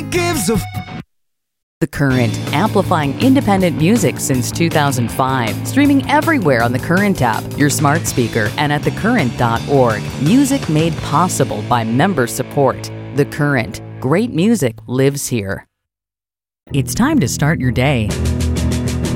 Nobody gives a The Current, amplifying independent music since 2005. Streaming everywhere on the Current app, your smart speaker, and at thecurrent.org. Music made possible by member support. The Current. Great music lives here. It's time to start your day.